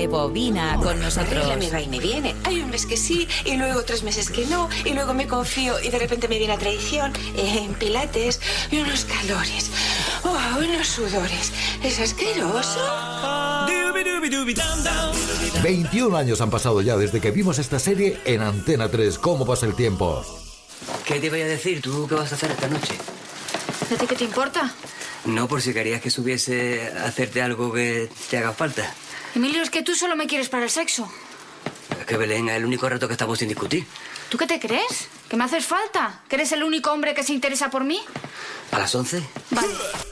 rebobina con nosotros. La me va y me viene. Hay un mes que sí, y luego 3 meses que no, y luego me confío y de repente me viene a traición, en pilates, y unos calores, unos sudores. Es asqueroso. 21 años han pasado ya desde que vimos esta serie en Antena 3. ¿Cómo pasa el tiempo? ¿Qué te voy a decir? ¿Tú qué vas a hacer esta noche? ¿A ti qué te importa? No, por si querías que subiese a hacerte algo que te haga falta. Emilio, es que tú solo me quieres para el sexo. Es que, Belén, es el único reto que estamos sin discutir. ¿Tú qué te crees? ¿Que me haces falta? ¿Que eres el único hombre que se interesa por mí? ¿A las 11? Vale.